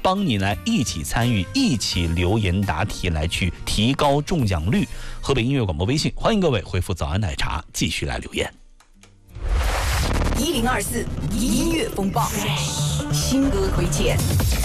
帮你来一起参与，一起留言答题，来去提高中奖率。河北音乐广播微信，欢迎各位回复早安奶茶继续来留言。 1024音乐风暴，新歌推荐。